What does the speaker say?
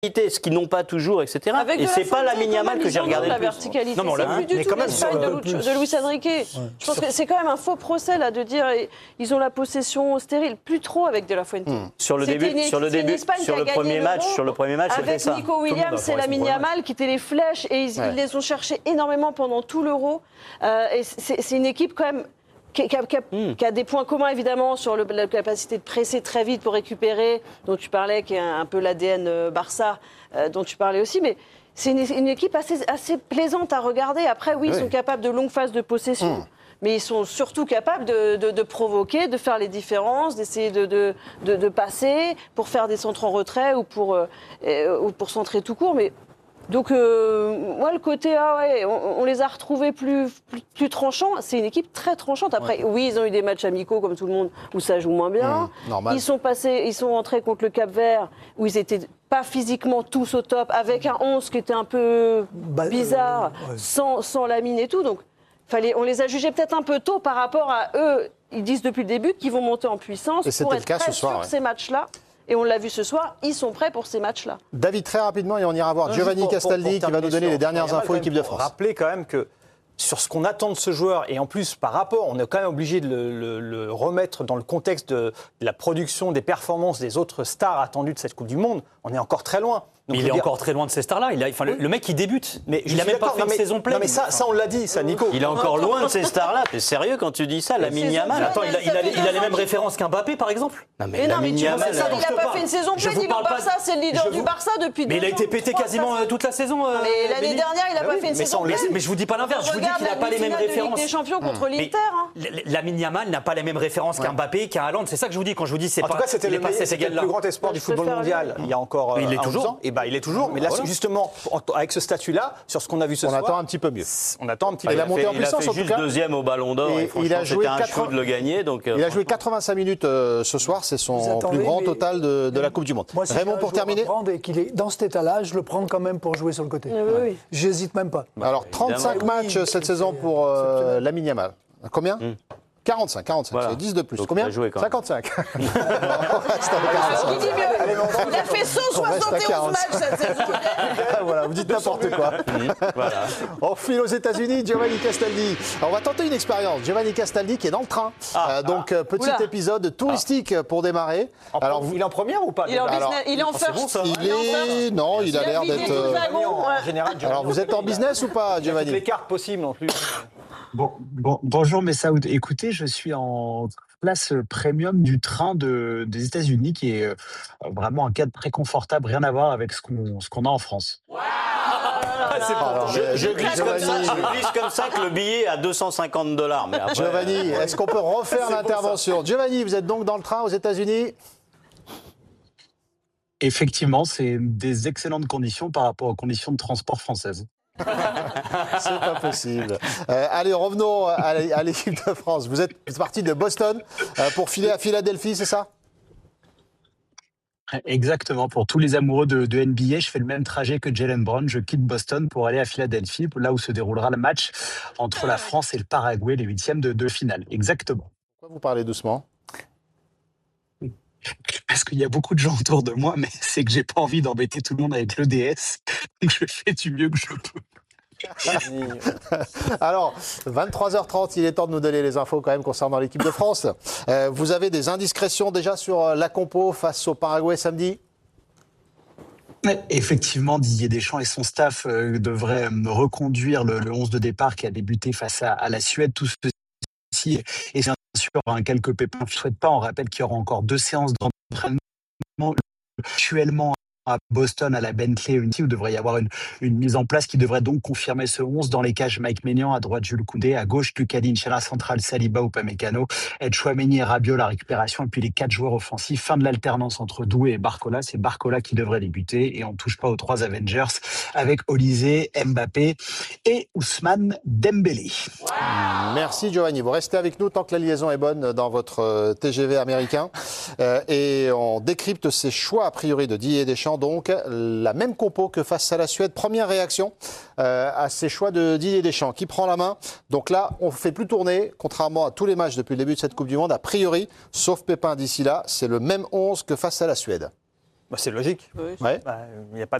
ce qu'ils n'ont pas toujours, etc. Et c'est pas Lamine Yamal que j'ai regardé la le plus. verticalité. Non, mais on l'a vu, mais quand même de Luis Enrique. Je pense que c'est quand même un faux procès là de dire ils ont la possession stérile, plus trop avec De La Fuente. Sur le premier match, c'était ça. Avec Nico Williams, c'est Lamine Yamal qui étaient les flèches et ils les ont cherchés énormément pendant tout l'Euro. Et c'est une équipe quand même qui a des points communs évidemment sur la capacité de presser très vite pour récupérer, dont tu parlais, qui est un peu l'ADN Barça, dont tu parlais aussi, mais c'est une équipe assez plaisante à regarder. Après, oui, ils sont capables de longues phases de possession, mais ils sont surtout capables de provoquer, de faire les différences, d'essayer de passer pour faire des centres en retrait ou pour centrer tout court, mais... Donc, moi, le côté, on les a retrouvés plus tranchants. C'est une équipe très tranchante. Après, oui, ils ont eu des matchs amicaux, comme tout le monde, où ça joue moins bien. Ils sont entrés contre le Cap-Vert, où ils étaient pas physiquement tous au top, avec un 11 qui était un peu bizarre, sans Lamine et tout. Donc, on les a jugés peut-être un peu tôt par rapport à eux. Ils disent depuis le début qu'ils vont monter en puissance pour être prêts sur ces matchs-là. Et on l'a vu ce soir, ils sont prêts pour ces matchs-là. David, très rapidement, et on ira voir Giovanni Castaldi qui va nous donner les dernières infos équipe de France. Rappelez quand même que sur ce qu'on attend de ce joueur, et en plus par rapport, on est quand même obligé de le remettre dans le contexte de la production, des performances des autres stars attendues de cette Coupe du Monde, on est encore très loin. Donc, il est encore très loin de ces stars-là. Le mec, il débute. Mais il n'a même pas fait une saison pleine. Non, mais ça on l'a dit, ça, Nico. Il est encore loin de ces stars-là. T'es sérieux quand tu dis ça, Lamine Yamal? Attends, il a les mêmes références qu'un Mbappé, par exemple? Non, mais Lamine Yamal, il n'a pas fait une saison pleine. Il va Barça, c'est le leader du Barça depuis 2 ans. Mais il a été pété quasiment toute la saison. Mais l'année dernière, il n'a pas fait une saison pleine. Mais je vous dis pas l'inverse. Je vous dis qu'il n'a pas les mêmes références. Ligue des Champions contre l'Inter. Lamine Yamal n'a pas les mêmes références qu'un Mbappé, qu'un Haaland. C'est ça que je vous dis quand je vous dis c'est pas. En tout cas, c'était le plus grand espoir du football mondial il y a encore un an. Et il est toujours. Mais là, justement, avec ce statut-là, sur ce qu'on a vu ce soir, on attend un petit peu mieux. On attend un petit peu. Il a monté en puissance, en tout cas. Il a fait juste deuxième au Ballon d'Or. Il a joué 80 de le gagner. Donc il a joué 85 minutes ce soir. C'est son plus grand total de la Coupe du Monde. Moi, si Raymond, pour terminer. Et qu'il est dans cet état-là, je le prends quand même pour jouer sur le côté. Oui. J'hésite même pas. Alors 35 matchs cette saison pour Lamine Yamal. Combien 45, voilà. C'est 10 de plus. Donc, combien 55. Il a fait 171 matchs cette saison. Voilà, vous dites n'importe quoi. Voilà. On file aux États-Unis, Giovanni Castaldi. Alors, on va tenter une expérience. Giovanni Castaldi qui est dans le train. Donc, petit épisode touristique pour démarrer. Alors, il est en première ou pas? Il est en first. Non, il a l'air d'être. En général, alors, vous êtes en business ou pas, Giovanni? Toutes les cartes possibles en plus. Bonjour Messaoud. Écoutez, je suis en classe premium du train des États-Unis qui est vraiment un cadre très confortable, rien à voir avec ce qu'on a en France. Je glisse comme ça que le billet est à $250. Mais après, Giovanni, est-ce qu'on peut refaire l'intervention? Giovanni, vous êtes donc dans le train aux États-Unis? Effectivement, c'est des excellentes conditions par rapport aux conditions de transport françaises. C'est pas possible. Allez, revenons à l'équipe de France. Vous êtes parti de Boston pour filer à Philadelphie, c'est ça? Exactement. Pour tous les amoureux de NBA, je fais le même trajet que Jaylen Brown. Je quitte Boston pour aller à Philadelphie, là où se déroulera le match entre la France et le Paraguay, les 8e de finale. Exactement. Pourquoi vous parlez doucement? Parce qu'il y a beaucoup de gens autour de moi, mais c'est que j'ai pas envie d'embêter tout le monde avec l'EDS. Donc je fais du mieux que je peux. Alors, 23h30, il est temps de nous donner les infos quand même concernant l'équipe de France. Vous avez des indiscrétions déjà sur la compo face au Paraguay samedi? Effectivement, Didier Deschamps et son staff devraient reconduire le 11 de départ qui a débuté face à la Suède. Tout ceci est bien sûr quelques pépins. Je ne souhaite pas. On rappelle qu'il y aura encore 2 séances d'entraînement actuellement à Boston, à la Bentley, où il devrait y avoir une mise en place qui devrait donc confirmer ce 11 dans les cages. Mike Maignan, à droite Jules Koundé, à gauche Lucas Digne, à la centrale Saliba ou Upamecano, Tchouaméni et Rabiot la récupération, et puis les 4 joueurs offensifs. Fin de l'alternance entre Doué et Barcola. C'est Barcola qui devrait débuter, et on ne touche pas aux 3 Avengers avec Olysée, Mbappé et Ousmane Dembélé. Merci Giovanni. Vous restez avec nous tant que la liaison est bonne dans votre TGV américain. Et on décrypte ces choix a priori de Didier Deschamps. Donc la même compo que face à la Suède. Première réaction à ces choix de Didier Deschamps. Qui prend la main? Donc là, on ne fait plus tourner, contrairement à tous les matchs depuis le début de cette Coupe du Monde. A priori, sauf Pépin d'ici là, c'est le même 11 que face à la Suède. Bah, c'est logique. Oui. Ouais. Bah, il n'y a pas